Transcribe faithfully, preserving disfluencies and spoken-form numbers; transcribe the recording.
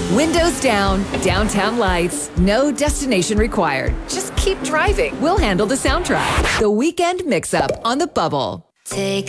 Windows down, downtown lights, no destination required. Just keep driving. We'll handle the soundtrack. The Weekend Mix-Up on The Bubble. Take